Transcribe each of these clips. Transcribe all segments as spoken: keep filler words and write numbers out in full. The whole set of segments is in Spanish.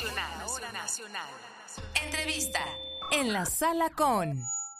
nacional. La hora nacional. Entrevista en la sala con...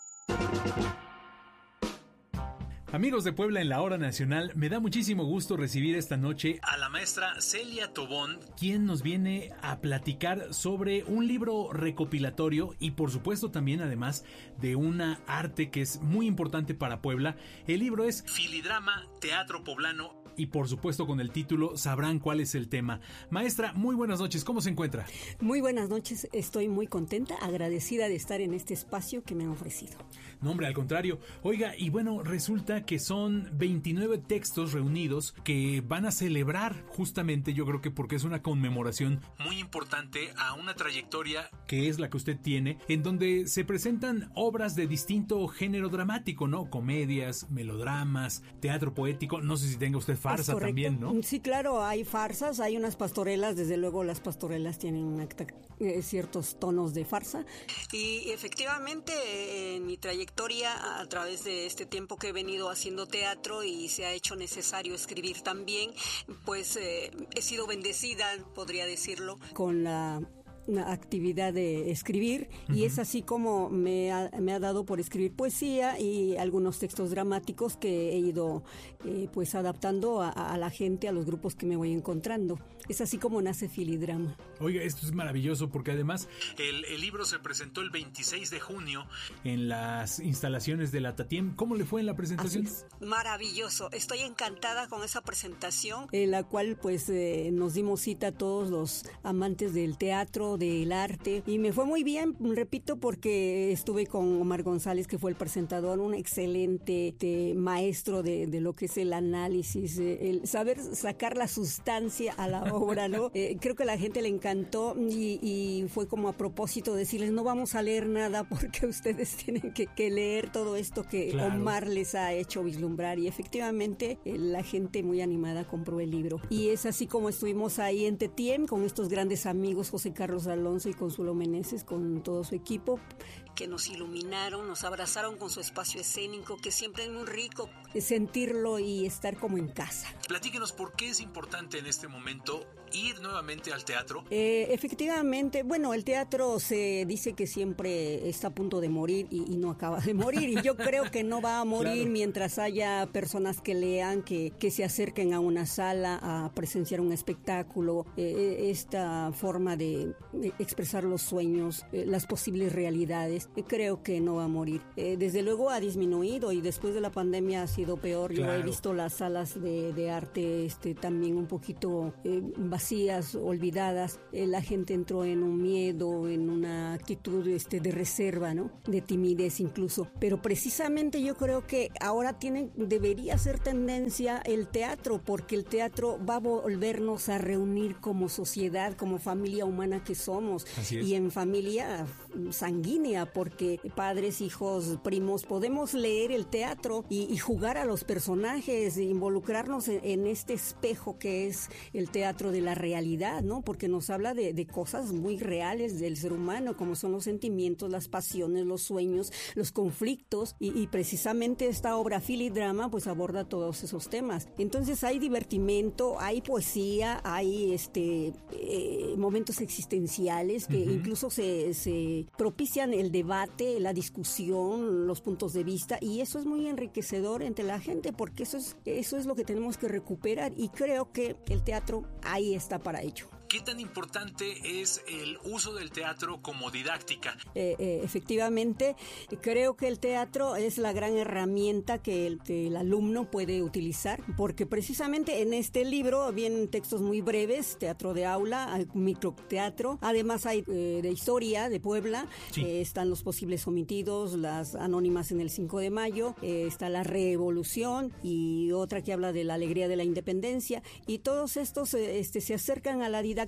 Amigos de Puebla en la Hora Nacional, me da muchísimo gusto recibir esta noche a la maestra Celia Tobón, quien nos viene a platicar sobre un libro recopilatorio y por supuesto también además de una arte que es muy importante para Puebla. El libro es Filidrama, Teatro Poblano y por supuesto con el título sabrán cuál es el tema. Maestra, muy buenas noches, ¿cómo se encuentra? Muy buenas noches, estoy muy contenta, agradecida de estar en este espacio que me han ofrecido. No, hombre, al contrario. Oiga, y bueno, resulta que son veintinueve textos reunidos que van a celebrar justamente, yo creo que porque es una conmemoración muy importante a una trayectoria que es la que usted tiene, en donde se presentan obras de distinto género dramático, ¿no? Comedias, melodramas, teatro poético, no sé si tenga usted farsa también, ¿no? Sí, claro, hay farsas, hay unas pastorelas, desde luego las pastorelas tienen una, eh, ciertos tonos de farsa. Y efectivamente, en mi trayectoria, a través de este tiempo que he venido haciendo teatro y se ha hecho necesario escribir también, pues eh, he sido bendecida, podría decirlo, con la... una actividad de escribir, uh-huh. Y es así como me ha, me ha dado por escribir poesía y algunos textos dramáticos que he ido eh, pues adaptando a, a la gente, a los grupos que me voy encontrando. Es así como nace Filidrama. Oiga, esto es maravilloso porque además el, el libro se presentó el veintiséis de junio en las instalaciones de la Tatiem. ¿Cómo le fue en la presentación? Maravilloso, estoy encantada con esa presentación en la cual pues eh, nos dimos cita a todos los amantes del teatro, del arte, y me fue muy bien, repito, porque estuve con Omar González, que fue el presentador, un excelente de, maestro de, de lo que es el análisis, el saber sacar la sustancia a la obra, ¿no? Eh, creo que a la gente le encantó y, y fue como a propósito decirles, no vamos a leer nada porque ustedes tienen que, que leer todo esto que claro. Omar les ha hecho vislumbrar, y efectivamente eh, la gente muy animada compró el libro. Y es así como estuvimos ahí en Tetiem con estos grandes amigos, José Carlos Alonso y Consuelo Meneses, con todo su equipo, que nos iluminaron, nos abrazaron con su espacio escénico, que siempre es muy rico sentirlo y estar como en casa. Platíquenos por qué es importante en este momento ir nuevamente al teatro. Eh, efectivamente, bueno, el teatro se dice que siempre está a punto de morir y, y no acaba de morir, y yo creo que no va a morir claro. Mientras haya personas que lean, que, que se acerquen a una sala a presenciar un espectáculo, eh, esta forma de expresar los sueños, eh, las posibles realidades, eh, creo que no va a morir. Eh, desde luego ha disminuido y después de la pandemia ha sido peor. Claro. Yo he visto las salas de, de arte este, también un poquito eh, vacías, olvidadas. Eh, la gente entró en un miedo, en una actitud este, de reserva, ¿no? De timidez incluso. Pero precisamente yo creo que ahora tiene, debería ser tendencia el teatro, porque el teatro va a volvernos a reunir como sociedad, como familia humana que somos, y en familia sanguínea, porque padres, hijos, primos, podemos leer el teatro y, y jugar a los personajes, involucrarnos en, en este espejo que es el teatro de la realidad, ¿no? Porque nos habla de, de cosas muy reales del ser humano, como son los sentimientos, las pasiones, los sueños, los conflictos, y, y precisamente esta obra Filidrama pues aborda todos esos temas. Entonces hay divertimento, hay poesía, hay este eh, momentos existenciales que uh-huh. incluso se, se propician el debate, la discusión, los puntos de vista, y eso es muy enriquecedor entre la gente, porque eso es, eso es lo que tenemos que recuperar, y creo que el teatro ahí está para ello. ¿Qué tan importante es el uso del teatro como didáctica? Eh, eh, efectivamente, creo que el teatro es la gran herramienta que el, que el alumno puede utilizar, porque precisamente en este libro vienen textos muy breves, teatro de aula, microteatro, además hay eh, de historia de Puebla, sí. eh, están los posibles omitidos, las anónimas en el cinco de mayo, eh, está la revolución y otra que habla de la alegría de la independencia, y todos estos eh, este, se acercan a la didáctica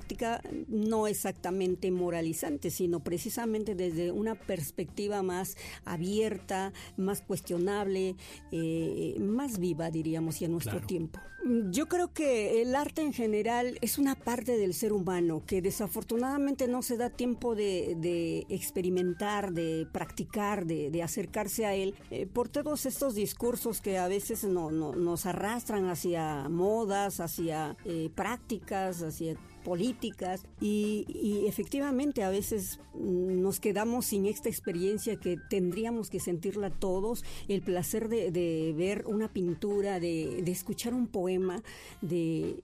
no exactamente moralizante, sino precisamente desde una perspectiva más abierta, más cuestionable, eh, más viva, diríamos, y a nuestro claro. tiempo. Yo creo que el arte en general es una parte del ser humano que desafortunadamente no se da tiempo de, de experimentar, de practicar, de, de acercarse a él, eh, por todos estos discursos que a veces no, no, nos arrastran hacia modas, hacia eh, prácticas, hacia políticas y, y efectivamente a veces nos quedamos sin esta experiencia que tendríamos que sentirla todos, el placer de, de ver una pintura, de, de escuchar un poema, de...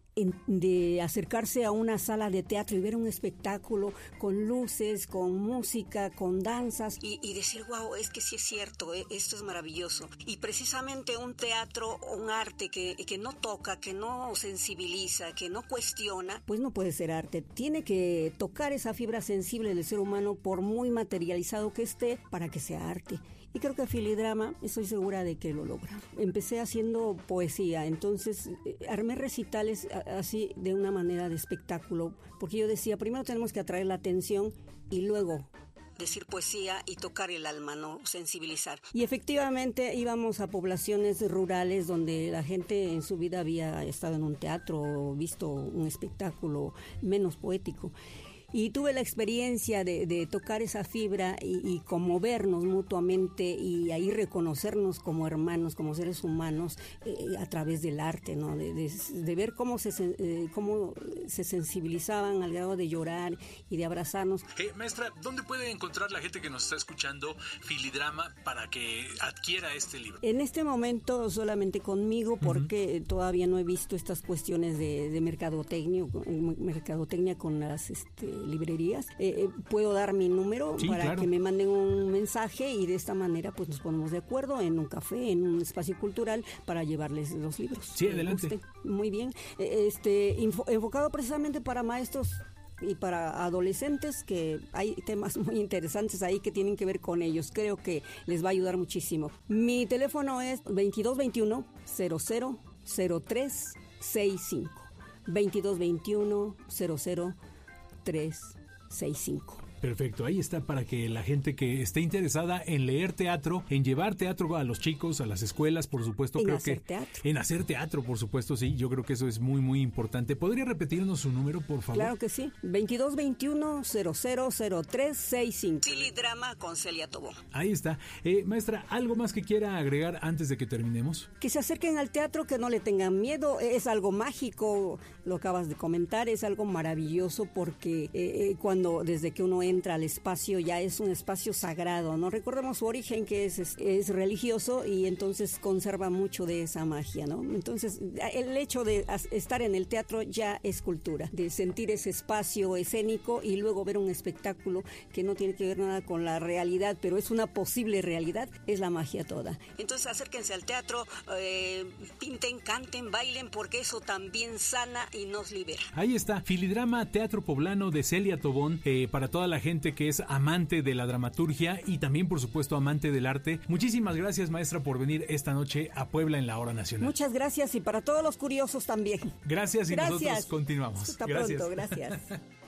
de acercarse a una sala de teatro y ver un espectáculo con luces, con música, con danzas y, y decir, wow, es que sí es cierto, eh, esto es maravilloso. Y precisamente un teatro, un arte que, que no toca, que no sensibiliza, que no cuestiona, pues no puede ser arte. Tiene que tocar esa fibra sensible del ser humano por muy materializado que esté para que sea arte. Y creo que Filidrama, estoy segura de que lo logra. Empecé haciendo poesía, entonces eh, armé recitales a, así de una manera de espectáculo, porque yo decía, primero tenemos que atraer la atención y luego decir poesía y tocar el alma, ¿no? Sensibilizar. Y efectivamente íbamos a poblaciones rurales donde la gente en su vida había estado en un teatro o visto un espectáculo menos poético. Y tuve la experiencia de, de tocar esa fibra y, y conmovernos mutuamente y ahí reconocernos como hermanos, como seres humanos eh, a través del arte, ¿no? De, de, de ver cómo se, eh, cómo se sensibilizaban al grado de llorar y de abrazarnos. Eh, maestra, ¿dónde puede encontrar la gente que nos está escuchando Filidrama para que adquiera este libro? En este momento solamente conmigo porque uh-huh. todavía no he visto estas cuestiones de, de mercadotecnia, mercadotecnia con las... este librerías. Eh, puedo dar mi número sí, para claro. que me manden un mensaje y de esta manera pues nos ponemos de acuerdo en un café, en un espacio cultural para llevarles los libros. Sí, adelante. Guste. Muy bien. Este, info, enfocado precisamente para maestros y para adolescentes, que hay temas muy interesantes ahí que tienen que ver con ellos. Creo que les va a ayudar muchísimo. Mi teléfono es veintidós veintiuno cero cero cero tres sesenta y cinco. veintidós veintiuno cero cero tres seis cinco. Perfecto, ahí está para que la gente que esté interesada en leer teatro, en llevar teatro a los chicos, a las escuelas, por supuesto, en creo hacer que teatro. En hacer teatro, por supuesto, sí, yo creo que eso es muy muy importante. ¿Podría repetirnos su número, por favor? Claro que sí, veintidós veintiuno cero cero cero tres sesenta y cinco. Filidrama con Celia Tobón. Ahí está. Eh, maestra, ¿algo más que quiera agregar antes de que terminemos? Que se acerquen al teatro, que no le tengan miedo, es algo mágico, lo acabas de comentar, es algo maravilloso porque eh, cuando desde que uno entra al espacio ya es un espacio sagrado, ¿no? Recordemos su origen que es, es, es religioso y entonces conserva mucho de esa magia, ¿no? Entonces el hecho de estar en el teatro ya es cultura, de sentir ese espacio escénico y luego ver un espectáculo que no tiene que ver nada con la realidad, pero es una posible realidad, es la magia toda. Entonces acérquense al teatro, eh, pinten, canten, bailen, porque eso también sana y nos libera. Ahí está, Filidrama, Teatro Poblano de Celia Tobón, eh, para toda la gente que es amante de la dramaturgia y también, por supuesto, amante del arte. Muchísimas gracias, maestra, por venir esta noche a Puebla en la Hora Nacional. Muchas gracias y para todos los curiosos también. Gracias y gracias. Nosotros continuamos. Hasta gracias. pronto, gracias.